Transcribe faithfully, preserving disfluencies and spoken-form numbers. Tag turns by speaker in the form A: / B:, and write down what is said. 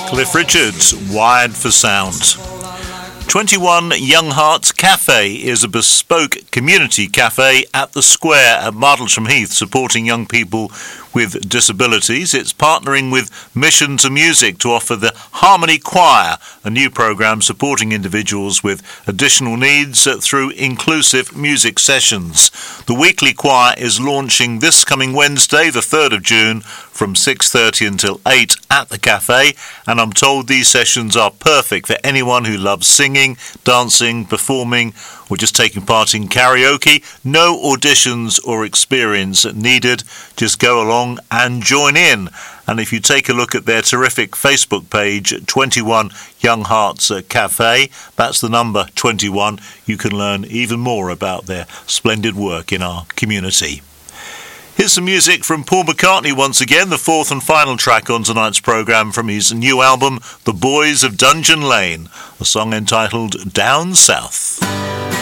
A: Cliff Richards, Wired for Sound. twenty-one Young Hearts Cafe is a bespoke community cafe at the Square at Martlesham Heath, supporting young people with disabilities. It's partnering with Mission to Music to offer the Harmony Choir, a new programme supporting individuals with additional needs through inclusive music sessions. The weekly choir is launching this coming Wednesday, the third of June, from six thirty until eight at the cafe, and I'm told these sessions are perfect for anyone who loves singing, dancing, performing, or just taking part in karaoke. No auditions or experience needed. Just go along and join in. And if you take a look at their terrific Facebook page, twenty-one Young Hearts Cafe, that's the number twenty-one, you can learn even more about their splendid work in our community. Here's some music from Paul McCartney once again, the fourth and final track on tonight's programme from his new album, The Boys of Dungeon Lane, a song entitled Down South.